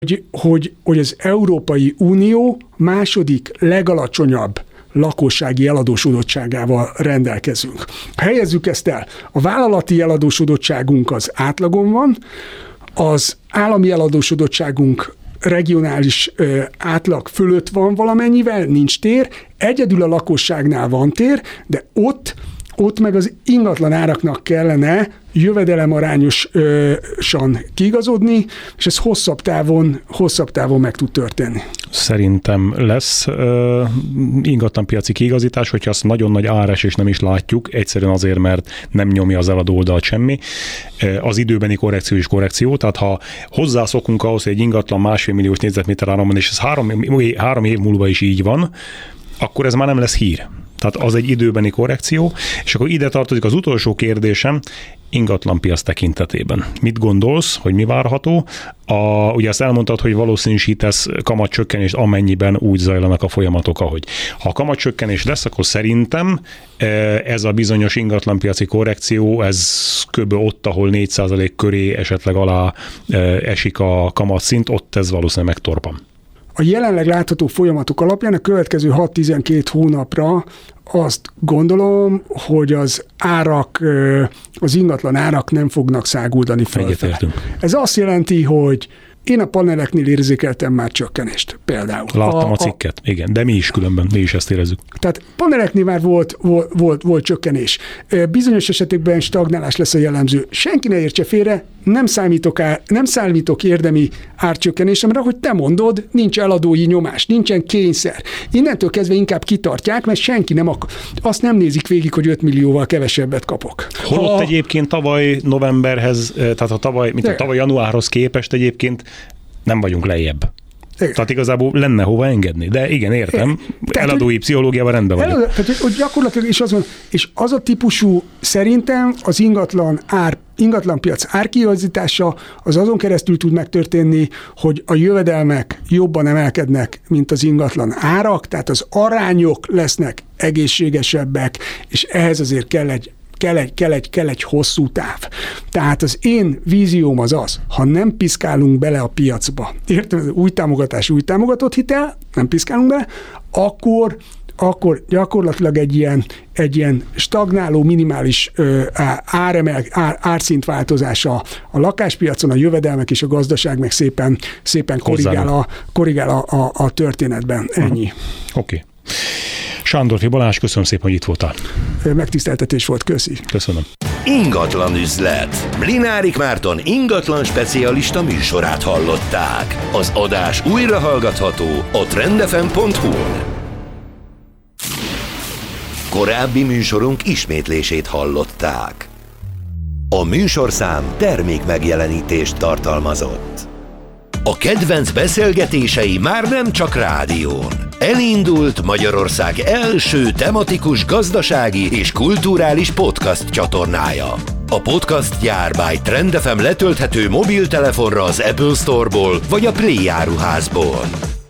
hogy az Európai Unió második legalacsonyabb lakossági eladósodottságával rendelkezünk. Helyezzük ezt el. A vállalati eladósodottságunk az átlagon van, az állami eladósodottságunk regionális átlag fölött van valamennyivel, nincs tér, egyedül a lakosságnál van tér, de ott meg az ingatlan áraknak kellene jövedelemarányosan kiigazodni, és ez hosszabb távon meg tud történni. Szerintem lesz ingatlanpiaci kiigazítás, hogyha azt nagyon nagy áresést nem is látjuk, egyszerűen azért, mert nem nyomja az eladó oldalt semmi. Az időbeni korrekció is korrekció, tehát ha hozzászokunk ahhoz, hogy egy ingatlan 1,5 milliós négyzetméter áron van, és ez 3 év múlva is így van, akkor ez már nem lesz hír. Tehát az egy időbeni korrekció, és akkor ide tartozik az utolsó kérdésem, ingatlanpiac tekintetében. Mit gondolsz, hogy mi várható? Ugye azt elmondtad, hogy valószínűsítesz kamatcsökkenést, amennyiben úgy zajlanak a folyamatok, ahogy. Ha kamatcsökkenés lesz, akkor szerintem ez a bizonyos ingatlanpiaci korrekció, ez kb. Ott, ahol 4% köré esetleg alá esik a kamatszint, ott ez valószínűleg megtorpan. A jelenleg látható folyamatok alapján a következő 6-12 hónapra azt gondolom, hogy az ingatlan árak nem fognak száguldani felfelé. Ez azt jelenti, hogy én a paneleknél érzékeltem már csökkenést például. Láttam a cikket, igen, de mi is különben, mi is ezt érezzük. Tehát paneleknél már volt csökkenés. Bizonyos esetekben stagnálás lesz a jellemző. Senki ne értse félre, nem számítok érdemi árcsökkenésre, mert ahogy te mondod, nincs eladói nyomás, nincsen kényszer. Innentől kezdve inkább kitartják, mert senki nem azt nem nézik végig, hogy 5 millióval kevesebbet kapok. Holott egyébként tavaly novemberhez, tehát a tavaly januárhoz képest egyébként nem vagyunk lejjebb. Igen. Tehát igazából lenne hova engedni. De igen, értem. Eladói pszichológiával rendben vagyok. Tehát gyakorlatilag is az van, és az a típusú szerintem az ingatlanpiac árkiigazítása az azon keresztül tud megtörténni, hogy a jövedelmek jobban emelkednek, mint az ingatlan árak, tehát az arányok lesznek egészségesebbek, és ehhez azért kell egy hosszú táv. Tehát az én vízióm az, ha nem piszkálunk bele a piacba, értem, új támogatás, új támogatott hitel, nem piszkálunk bele, akkor gyakorlatilag egy ilyen stagnáló, minimális árszintváltozása a lakáspiacon, a jövedelmek és a gazdaság meg szépen korrigál a történetben. Ennyi. Oké. Sándorfi Balázs, köszönöm szépen, hogy itt voltál. Megtiszteltetés volt, köszi. Köszönöm. Ingatlan üzlet. Mlinárik Márton ingatlan specialista műsorát hallották. Az adás újra hallgatható a trendfm.hu-n. Korábbi műsorunk ismétlését hallották. A műsorszám termék megjelenítést tartalmazott. A kedvenc beszélgetései már nem csak rádión. Elindult Magyarország első tematikus gazdasági és kulturális podcast csatornája. A Podcast gyár by Trend FM letölthető mobiltelefonra az Apple Store-ból vagy a Play áruházból.